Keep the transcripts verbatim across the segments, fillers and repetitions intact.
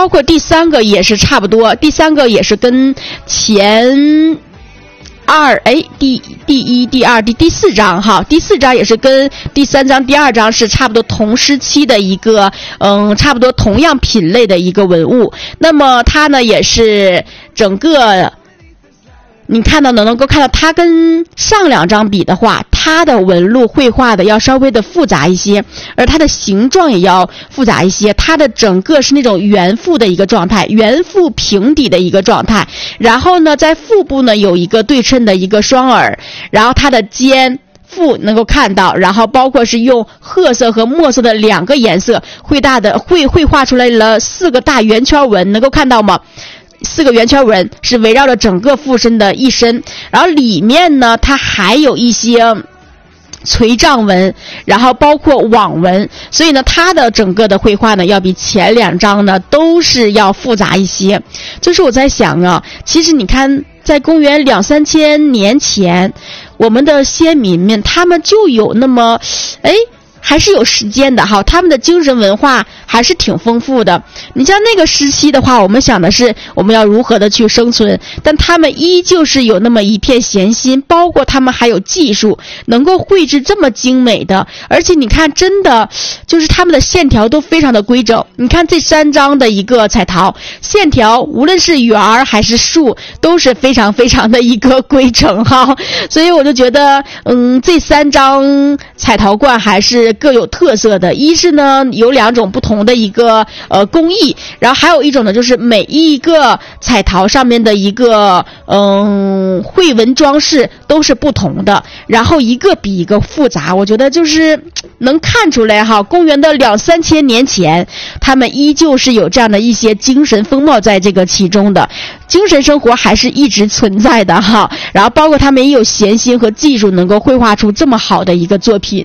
包括第三个也是差不多，第三个也是跟前二哎第第一第二第第四章哈，第四章也是跟第三章第二章是差不多同时期的一个嗯差不多同样品类的一个文物。那么它呢也是整个你看到能能够看到它跟上两章比的话，它的纹路绘画的要稍微的复杂一些，而它的形状也要复杂一些。它的整个是那种圆腹的一个状态，圆腹平底的一个状态。然后呢，在腹部呢有一个对称的一个双耳，然后它的肩腹能够看到，然后包括是用褐色和墨色的两个颜色绘大的绘绘画出来了四个大圆圈纹，能够看到吗？四个圆圈纹是围绕着整个腹身的一身，然后里面呢它还有一些垂杖纹，然后包括网纹，所以呢它的整个的绘画呢要比前两章呢都是要复杂一些。就是我在想啊，其实你看在公元两三千年前，我们的先民们他们就有那么哎还是有时间的哈，他们的精神文化还是挺丰富的。你像那个时期的话，我们想的是我们要如何的去生存，但他们依旧是有那么一片闲心，包括他们还有技术，能够绘制这么精美的，而且你看真的就是他们的线条都非常的规整。你看这三张的一个彩陶线条，无论是圆儿还是竖，都是非常非常的一个规整哈。所以我就觉得嗯，这三张彩陶罐还是各有特色的。一是呢有两种不同的一个呃工艺，然后还有一种呢就是每一个彩陶上面的一个嗯绘纹装饰都是不同的，然后一个比一个复杂。我觉得就是能看出来哈，公元的两三千年前他们依旧是有这样的一些精神风貌在这个其中的，精神生活还是一直存在的哈。然后包括他们也有闲心和技术能够绘画出这么好的一个作品。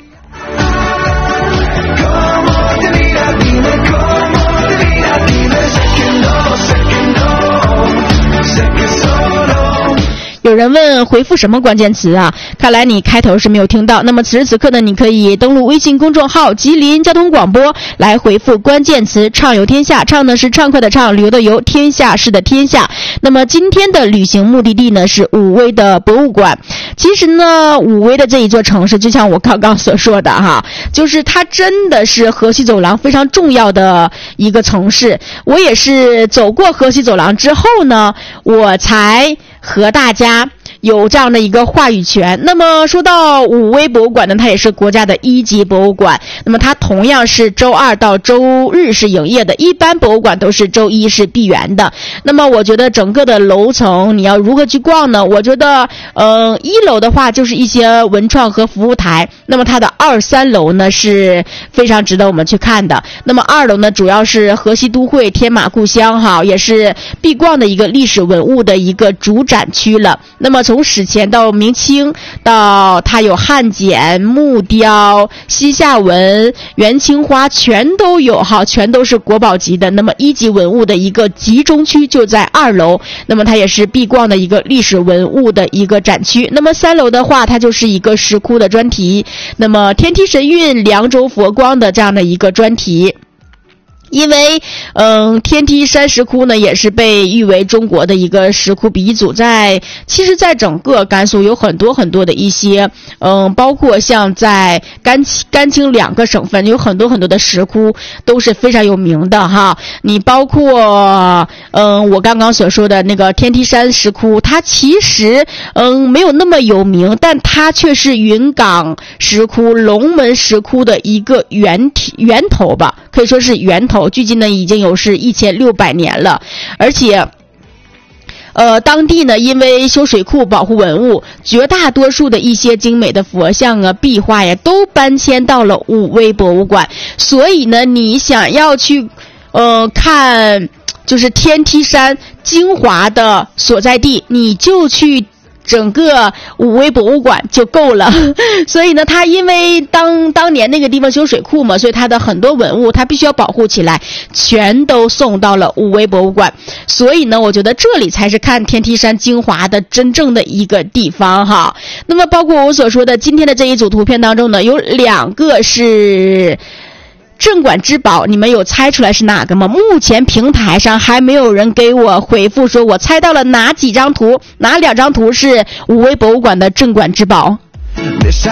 有人问回复什么关键词啊？看来你开头是没有听到。那么此时此刻呢，你可以登录微信公众号吉林交通广播来回复关键词畅游天下。畅呢是畅快的畅，旅游的游，天下是的天下。那么今天的旅行目的地呢是武威的博物馆。其实呢武威的这一座城市就像我刚刚所说的哈，就是它真的是河西走廊非常重要的一个城市。我也是走过河西走廊之后呢，我才和大家有这样的一个话语权。那么说到武威博物馆呢，它也是国家的一级博物馆，那么它同样是周二到周日是营业的，一般博物馆都是周一是闭园的。那么我觉得整个的楼层你要如何去逛呢？我觉得呃，一楼的话就是一些文创和服务台，那么它的二三楼呢是非常值得我们去看的。那么二楼呢主要是河西都会天马故乡哈，也是必逛的一个历史文物的一个主展区了。那么从史前到明清，到它有汉简、木雕、西夏文、元青花全都有哈，全都是国宝级的。那么一级文物的一个集中区就在二楼，那么它也是必逛的一个历史文物的一个展区。那么三楼的话，它就是一个石窟的专题，那么天梯神韵、凉州佛光的这样的一个专题。因为嗯，天梯山石窟呢也是被誉为中国的一个石窟鼻祖，在其实在整个甘肃有很多很多的一些嗯，包括像在甘甘青两个省份有很多很多的石窟都是非常有名的哈。你包括嗯，我刚刚所说的那个天梯山石窟，它其实嗯没有那么有名，但它却是云冈石窟、龙门石窟的一个源体源头吧，可以说是源头。距今呢已经有是一千六百年了，而且呃，当地呢因为修水库保护文物，绝大多数的一些精美的佛像啊、壁画呀都搬迁到了武威博物馆。所以呢你想要去呃看就是天梯山精华的所在地，你就去整个武威博物馆就够了。所以呢它因为当当年那个地方修水库嘛，所以它的很多文物它必须要保护起来，全都送到了武威博物馆。所以呢我觉得这里才是看天梯山精华的真正的一个地方哈。那么包括我所说的今天的这一组图片当中呢，有两个是镇馆之宝，你们有猜出来是哪个吗？目前平台上还没有人给我回复说我猜到了哪几张图，哪两张图是武威博物馆的镇馆之宝。